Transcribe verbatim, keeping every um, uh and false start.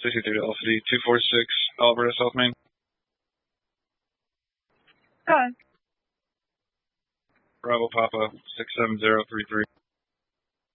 sixty-three to L C D, two four six, Alberta, South Main. Go ahead. Bravo Papa, six seven zero three three.